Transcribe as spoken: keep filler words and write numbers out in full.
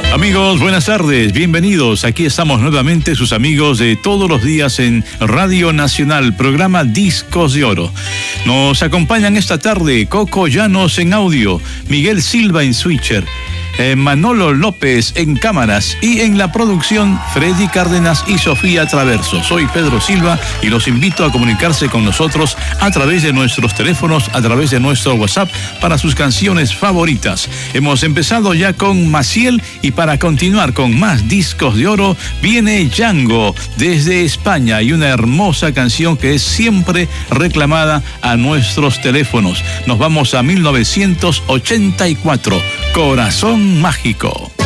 Amigos, buenas tardes, bienvenidos. Aquí estamos nuevamente, sus amigos de todos los días en Radio Nacional, programa Discos de Oro. Nos acompañan esta tarde Coco Llanos en audio, Miguel Silva en switcher, eh, Manolo López en cámaras y en la producción Freddy Cárdenas y Sofía Traverso. Soy Pedro Silva y los invito a comunicarse con nosotros a través de nuestros teléfonos, a través de nuestro WhatsApp para sus canciones favoritas. Hemos empezado ya con Maciel y para continuar con más Discos de Oro viene Django desde España y una hermosa canción que es siempre reclamada a nuestros teléfonos. Nos vamos a mil novecientos ochenta y cuatro, Corazón Mágico.